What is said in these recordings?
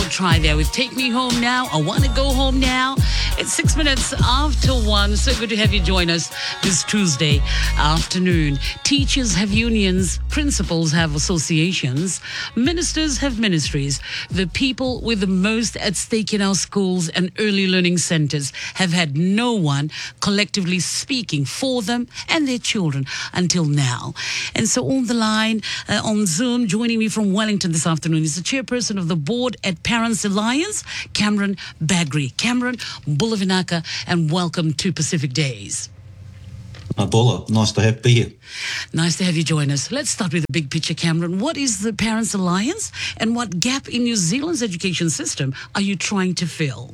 try there with Take Me Home Now. I Want to Go Home Now. It's 6 minutes after 1. So good to have you join us this Tuesday afternoon. Teachers have unions, principals have associations, ministers have ministries. The people with the most at stake in our schools and early learning centers have had no one collectively speaking for them and their children until now. And so on the line, on Zoom, joining me from Wellington this afternoon is the chairperson of the board at Parents Alliance, Cameron Bagri. Cameron Bulavinaka, and welcome to Pacific Days. Bula, nice to be here. Nice to have you join us. Let's start with the big picture, Cameron. What is the Parents Alliance and what gap in New Zealand's education system are you trying to fill?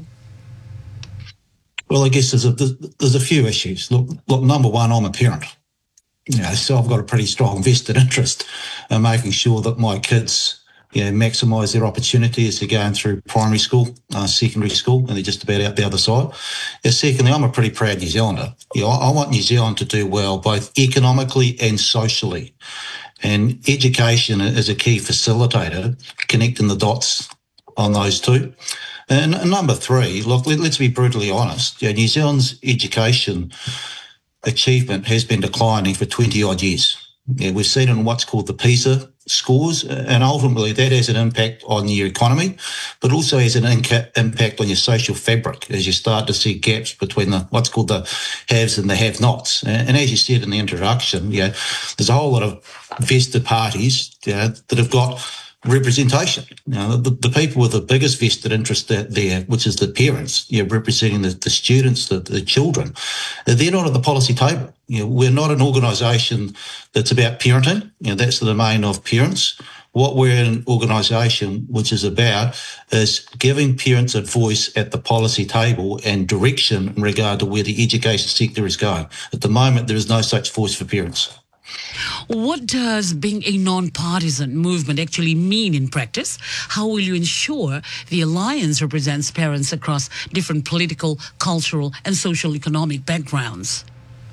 Well, I guess there's a few issues. Look, number one, I'm a parent. So I've got a pretty strong vested interest in making sure that my kids maximise their opportunity as they're going through primary school, secondary school, and they're just about out the other side. Secondly, I'm a pretty proud New Zealander. I want New Zealand to do well, both economically and socially. And education is a key facilitator, connecting the dots on those two. And number three, look, let's be brutally honest. New Zealand's education achievement has been declining for 20-odd years. We've seen it in what's called the PISA scores, and ultimately that has an impact on your economy, but also has an impact on your social fabric as you start to see gaps between what's called the haves and the have-nots. And as you said in the introduction, there's a whole lot of vested parties that have got representation. The people with the biggest vested interest there, which is the parents, representing the students, the children, they're not at the policy table. We're not an organisation that's about parenting. That's the domain of parents. What we're an organisation which is about is giving parents a voice at the policy table and direction in regard to where the education sector is going. At the moment, there is no such voice for parents. What does being a non-partisan movement actually mean in practice? How will you ensure the Alliance represents parents across different political, cultural and social economic backgrounds?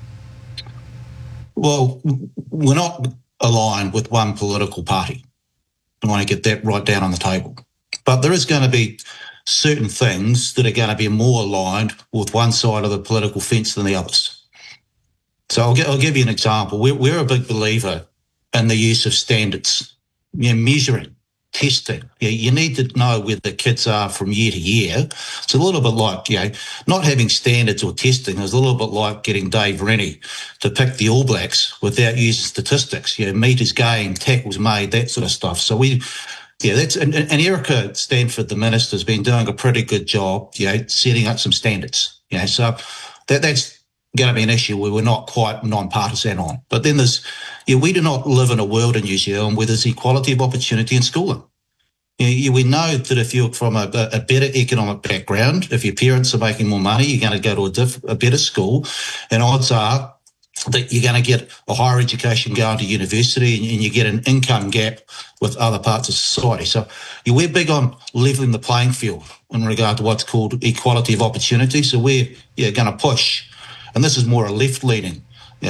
Well, we're not aligned with one political party. I want to get that right down on the table. But there is going to be certain things that are going to be more aligned with one side of the political fence than the others. So I'll give you an example. We're a big believer in the use of standards, measuring, testing. You need to know where the kids are from year to year. It's a little bit like, not having standards or testing is a little bit like getting Dave Rennie to pick the All Blacks without using statistics, meters gained, tackles made, that sort of stuff. So that's, and Erica Stanford, the minister, has been doing a pretty good job, setting up some standards. So that's going to be an issue where we're not quite non-partisan on. But then we do not live in a world in New Zealand where there's equality of opportunity in schooling. We know that if you're from a better economic background, if your parents are making more money, you're going to go to a better school, and odds are that you're going to get a higher education going to university, and you get an income gap with other parts of society. So we're big on levelling the playing field in regard to what's called equality of opportunity. So we're going to push. And this is more a left-leaning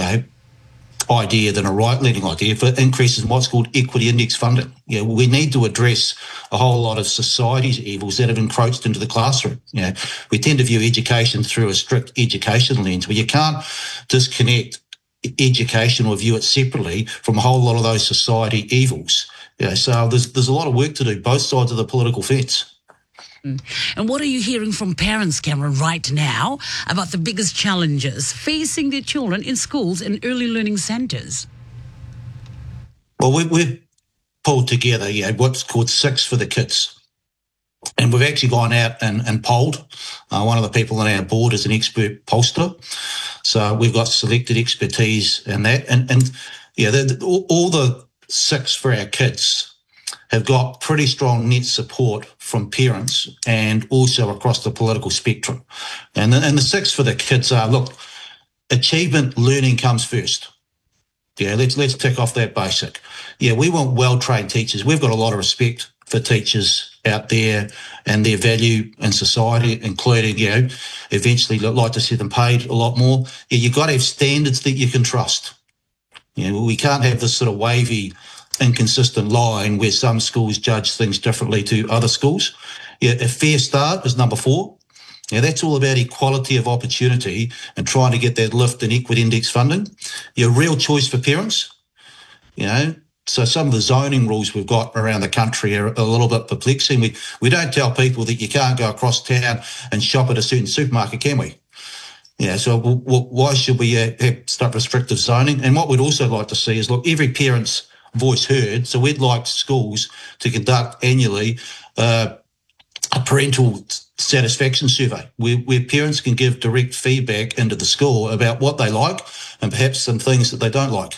idea than a right-leaning idea for increases in what's called equity index funding. We need to address a whole lot of society's evils that have encroached into the classroom. We tend to view education through a strict education lens, where you can't disconnect education or view it separately from a whole lot of those society evils. So there's a lot of work to do, both sides of the political fence. And what are you hearing from parents, Cameron, right now about the biggest challenges facing their children in schools and early learning centres? Well, we've pulled together what's called Six for the Kids. And we've actually gone out and polled. One of the people on our board is an expert pollster. So we've got selected expertise in that. And all the Six for our kids have got pretty strong net support from parents and also across the political spectrum. And the Six for the Kids are, look, achievement, learning comes first. Let's tick off that basic. We want well-trained teachers. We've got a lot of respect for teachers out there and their value in society, including, eventually like to see them paid a lot more. You've got to have standards that you can trust. We can't have this sort of wavy inconsistent line where some schools judge things differently to other schools. Yeah, a fair start is number 4. Yeah, that's all about equality of opportunity and trying to get that lift in equity index funding. Your real choice for parents, you know. So some of the zoning rules we've got around the country are a little bit perplexing. We don't tell people that you can't go across town and shop at a certain supermarket, can we? Yeah, so why should we start restrictive zoning? And what we'd also like to see is, look, every parent's voice heard. So we'd like schools to conduct annually a parental satisfaction survey where parents can give direct feedback into the school about what they like and perhaps some things that they don't like.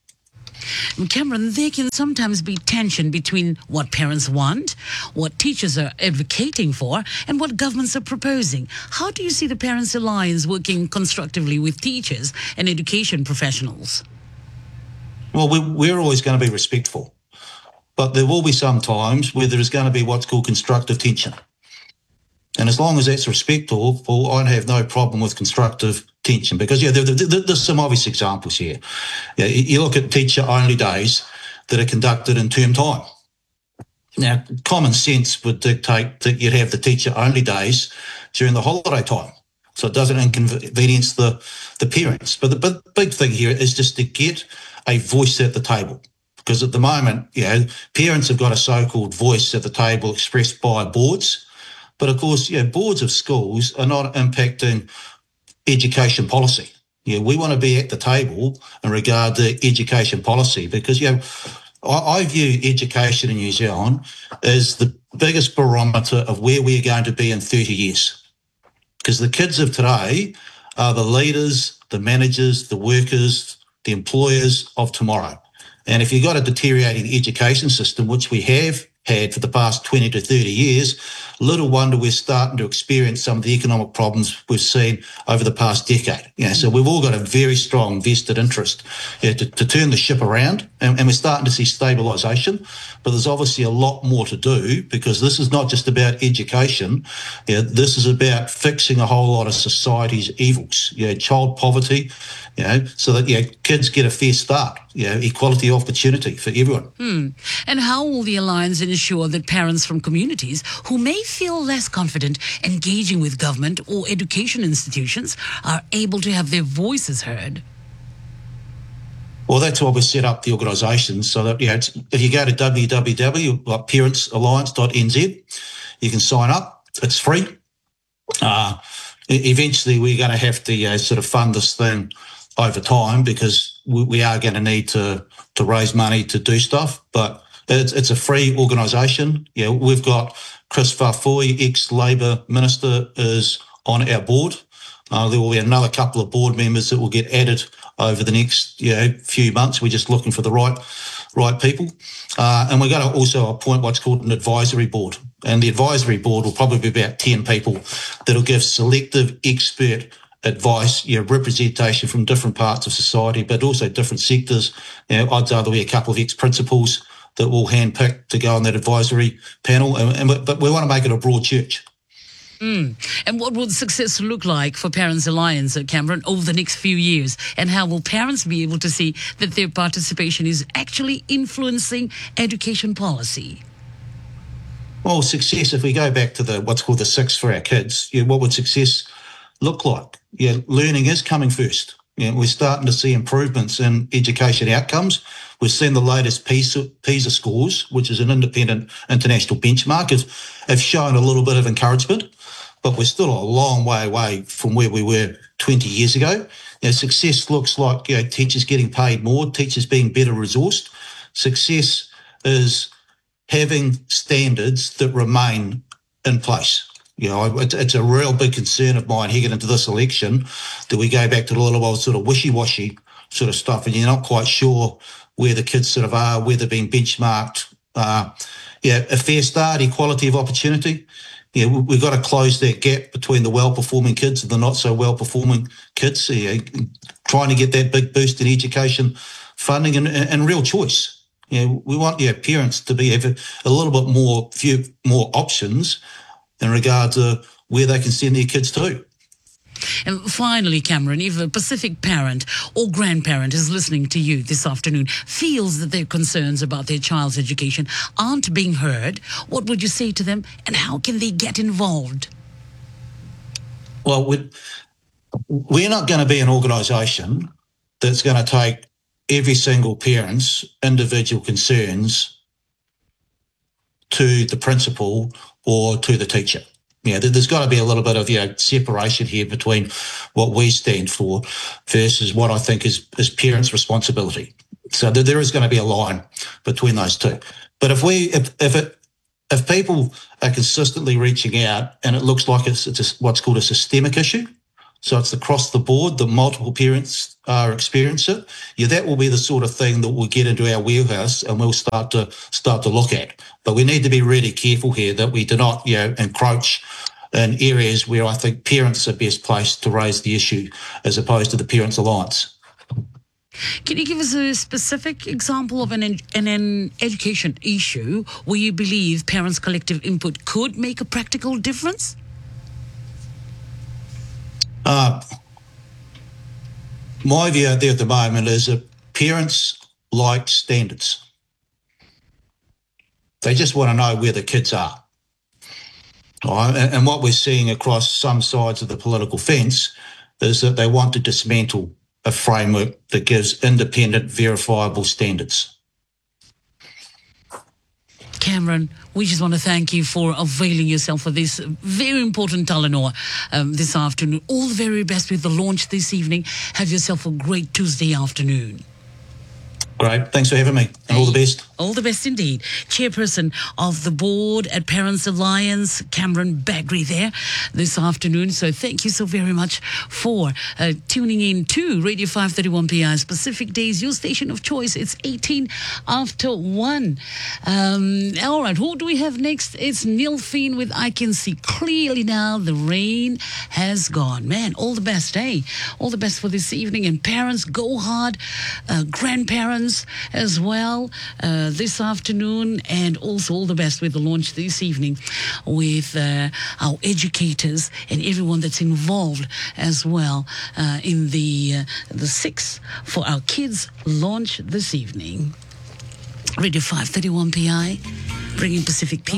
Cameron, there can sometimes be tension between what parents want, what teachers are advocating for, and what governments are proposing. How do you see the Parents Alliance working constructively with teachers and education professionals? Well, we're always going to be respectful, but there will be some times where there is going to be what's called constructive tension. And as long as that's respectful, I have no problem with constructive tension because, there's some obvious examples here. Yeah, you look at teacher-only days that are conducted in term time. Now, common sense would dictate that you'd have the teacher-only days during the holiday time, so it doesn't inconvenience the parents. But the big thing here is just to get a voice at the table. Because at the moment, parents have got a so-called voice at the table expressed by boards. But of course, boards of schools are not impacting education policy. We want to be at the table in regard to education policy because, I view education in New Zealand as the biggest barometer of where we're going to be in 30 years. Because the kids of today are the leaders, the managers, the workers, the employers of tomorrow. And if you've got a deteriorating education system, which we have had for the past 20 to 30 years, little wonder we're starting to experience some of the economic problems we've seen over the past decade. So we've all got a very strong vested interest to turn the ship around, and we're starting to see stabilisation. But there's obviously a lot more to do because this is not just about education. This is about fixing a whole lot of society's evils. Child poverty, so that kids get a fair start. Equality of opportunity for everyone. And how will the Alliance ensure that parents from communities who may feel less confident engaging with government or education institutions are able to have their voices heard? Well, that's why we set up the organisation so that if you go to www.parentsalliance.nz, you can sign up. It's free. Eventually, we're going to have to sort of fund this thing over time because we are going to need to raise money to do stuff. But it's a free organisation. We've got Chris Farfoi, ex-Labor Minister, is on our board. There will be another couple of board members that will get added over the next few months. We're just looking for the right people. And we're going to also appoint what's called an advisory board. And the advisory board will probably be about 10 people that will give selective expert advice, representation from different parts of society, but also different sectors. Odds are there'll be a couple of ex-principals that we'll handpick to go on that advisory panel. But we want to make it a broad church. And what will success look like for Parents Alliance, Cameron, over the next few years? And how will parents be able to see that their participation is actually influencing education policy? Well, success, if we go back to what's called the 6 for our kids, what would success look like? Learning is coming first. We're starting to see improvements in education outcomes. We've seen the latest PISA scores, which is an independent international benchmark, have shown a little bit of encouragement, but we're still a long way away from where we were 20 years ago. Success looks like teachers getting paid more, teachers being better resourced. Success is having standards that remain in place. It's a real big concern of mine heading into this election that we go back to the little old sort of wishy-washy sort of stuff and you're not quite sure where the kids sort of are, where they're being benchmarked. A fair start, equality of opportunity. We've got to close that gap between the well-performing kids and the not-so-well-performing kids, trying to get that big boost in education funding and real choice. We want parents to have a little bit few more options in regard to where they can send their kids to. And finally, Cameron, if a Pacific parent or grandparent is listening to you this afternoon, feels that their concerns about their child's education aren't being heard, what would you say to them, and how can they get involved? Well, we're not going to be an organisation that's going to take every single parent's individual concerns to the principal or to the teacher. There's got to be a little bit of separation here between what we stand for versus what I think is parents' responsibility. So there is going to be a line between those two. But if people are consistently reaching out and it looks like it's what's called a systemic issue, so it's across the board that multiple parents are experiencing it, that will be the sort of thing that we'll get into our wheelhouse and we'll start to look at. But we need to be really careful here that we do not encroach in areas where I think parents are best placed to raise the issue as opposed to the Parents Alliance. Can you give us a specific example of an education issue where you believe parents' collective input could make a practical difference? My view out there at the moment is that parents like standards. They just want to know where the kids are. And what we're seeing across some sides of the political fence is that they want to dismantle a framework that gives independent, verifiable standards. Cameron, we just want to thank you for availing yourself of this very important Talanoa this afternoon. All the very best with the launch this evening. Have yourself a great Tuesday afternoon. Great. Thanks for having me. And all the best. All the best indeed. Chairperson of the board at Parents Alliance, Cameron Bagri there this afternoon. So thank you so very much for tuning in to Radio 531 PI's Pacific Days, your station of choice. It's 18 after 1. All right, who do we have next? It's Neil Feen with I Can See Clearly Now. The rain has gone. Man, all the best, eh? All the best for this evening. And parents, go hard. Grandparents as well this afternoon, and also all the best with the launch this evening with our educators and everyone that's involved as well in the 6 for our kids launch this evening. Radio 531 PI, bringing Pacific people